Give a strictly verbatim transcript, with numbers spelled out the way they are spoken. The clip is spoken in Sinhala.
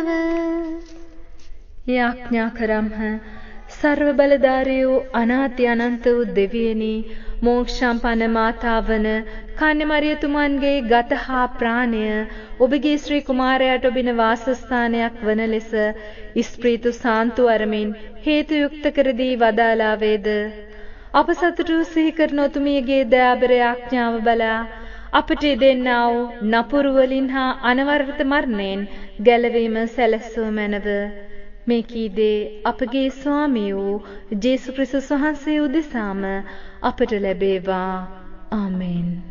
යාඥා කරම්හ. සර්ව බලධාරී වූ අනාති අනන්ත වූ දෙවියනි, මෝක්ෂම්පන්න මාතාවන කන්‍යමරියතුමන්ගේ ගත හා ප්‍රාණය ඔබගේ ශ්‍රී කුමාරයාට ඔබින වාසස්ථානයක් වන ලෙස ස්ප්‍රීතු සාන්තු අරමින් හේතු යුක්ත කර දී වදාලා වේද. අප සතුටු සිහි කරන ඔතුමියගේ දයාබර යාඥාව බලා අපට දෙන්නා වූ නපුරු වලින් හා අනවරත මරණයෙන් ගැලවීම සැලැස්සුව මැනව. මේ කීදේ අපගේ ස්වාමී වූ ජේසු ක්‍රිස්තුස් වහන්සේ උදෙසාම අපට ලැබේවා. ආමේන්.